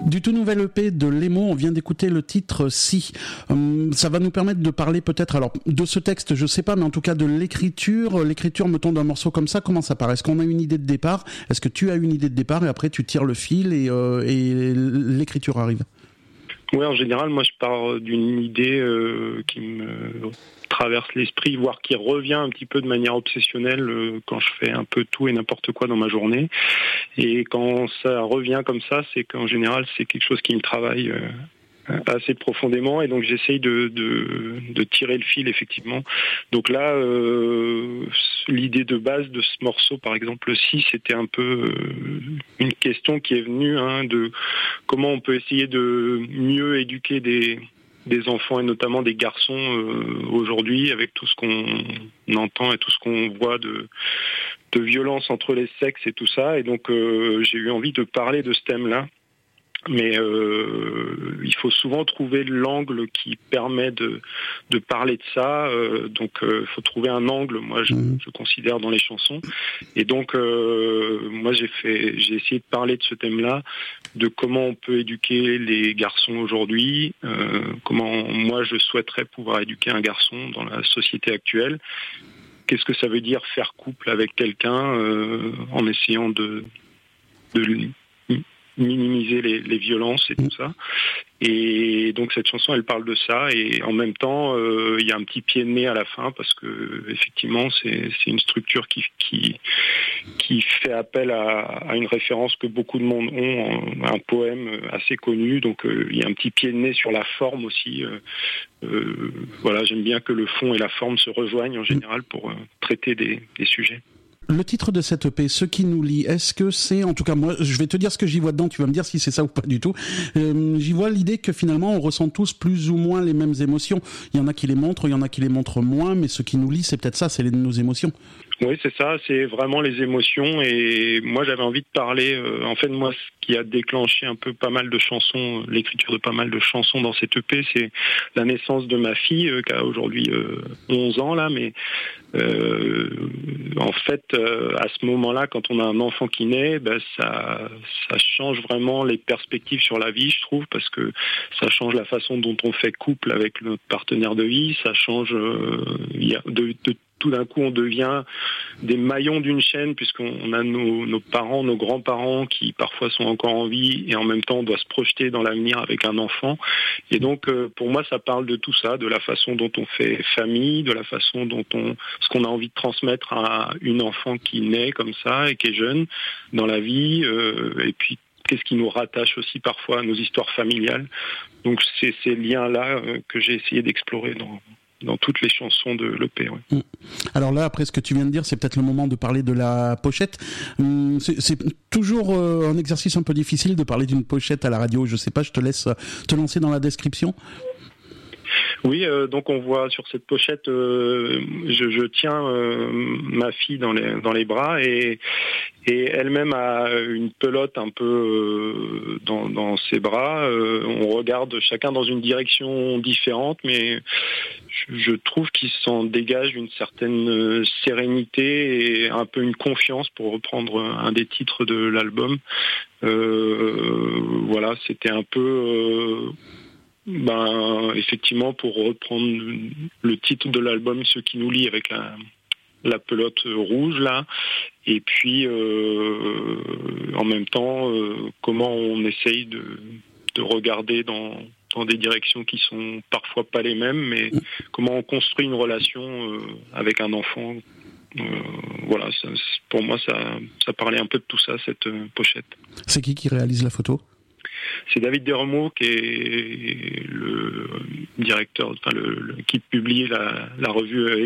Du tout nouvel EP de Lemo, on vient d'écouter le titre Si. Ça va nous permettre de parler peut-être, alors de ce texte, je sais pas, mais en tout cas de l'écriture. L'écriture, mettons, d'un morceau comme ça, comment ça part ? Est-ce qu'on a une idée de départ ? Est-ce que tu as une idée de départ et après tu tires le fil et l'écriture arrive ? Oui, en général, moi je pars d'une idée qui me traverse l'esprit, voire qui revient un petit peu de manière obsessionnelle quand je fais un peu tout et n'importe quoi dans ma journée. Et quand ça revient comme ça, c'est qu'en général, c'est quelque chose qui me travaille assez profondément, et donc j'essaye de tirer le fil, effectivement. Donc là, l'idée de base de ce morceau, par exemple, Si, c'était un peu une question qui est venue de comment on peut essayer de mieux éduquer des enfants, et notamment des garçons aujourd'hui, avec tout ce qu'on entend et tout ce qu'on voit de violence entre les sexes et tout ça. Et donc j'ai eu envie de parler de ce thème-là. Mais il faut souvent trouver l'angle qui permet de parler de ça. Donc il faut trouver un angle, moi je considère, dans les chansons. Et donc moi j'ai essayé de parler de ce thème-là, de comment on peut éduquer les garçons aujourd'hui, comment moi je souhaiterais pouvoir éduquer un garçon dans la société actuelle. Qu'est-ce que ça veut dire faire couple avec quelqu'un en essayant de minimiser les violences et tout ça. Et donc cette chanson, elle parle de ça, et en même temps il y a un petit pied de nez à la fin, parce que effectivement c'est une structure qui fait appel à une référence que beaucoup de monde ont, un poème assez connu. Donc il y a un petit pied de nez sur la forme aussi. Voilà, j'aime bien que le fond et la forme se rejoignent en général pour traiter des sujets. Le titre de cette EP, Ce qui nous lie, est-ce que c'est, en tout cas moi, je vais te dire ce que j'y vois dedans, tu vas me dire si c'est ça ou pas du tout. J'y vois l'idée que finalement on ressent tous plus ou moins les mêmes émotions. Il y en a qui les montrent, il y en a qui les montrent moins, mais ce qui nous lie, c'est peut-être ça, c'est nos émotions. Oui, c'est ça, c'est vraiment les émotions. Et moi j'avais envie de parler, en fait moi ce qui a déclenché un peu pas mal de chansons, l'écriture de pas mal de chansons dans cette EP, c'est la naissance de ma fille qui a aujourd'hui 11 ans là, mais en fait à ce moment-là, quand on a un enfant qui naît, ça change vraiment les perspectives sur la vie, je trouve, parce que ça change la façon dont on fait couple avec notre partenaire de vie, ça change tout d'un coup, on devient des maillons d'une chaîne, puisqu'on a nos parents, nos grands-parents qui parfois sont encore en vie, et en même temps on doit se projeter dans l'avenir avec un enfant. Et donc pour moi ça parle de tout ça, de la façon dont on fait famille, de la façon dont ce qu'on a envie de transmettre à une enfant qui naît comme ça et qui est jeune dans la vie, et puis qu'est-ce qui nous rattache aussi parfois à nos histoires familiales. Donc c'est ces liens-là que j'ai essayé d'explorer dans toutes les chansons de l'EP. Ouais. Alors là, après ce que tu viens de dire, c'est peut-être le moment de parler de la pochette. C'est toujours un exercice un peu difficile de parler d'une pochette à la radio. Je sais pas, je te laisse te lancer dans la description. Oui, donc on voit sur cette pochette, je tiens ma fille dans les bras, et elle-même a une pelote un peu dans ses bras. On regarde chacun dans une direction différente, mais je trouve qu'il s'en dégage une certaine sérénité et un peu une confiance, pour reprendre un des titres de l'album. Voilà, c'était un peu... effectivement, pour reprendre le titre de l'album, Ce qui nous lie, avec la pelote rouge là, et puis en même temps comment on essaye de regarder dans des directions qui sont parfois pas les mêmes, mais comment on construit une relation avec un enfant. Voilà, pour moi ça parlait un peu de tout ça, cette pochette. C'est qui réalise la photo ? C'est David Desremeaux, qui est le directeur, qui publie la revue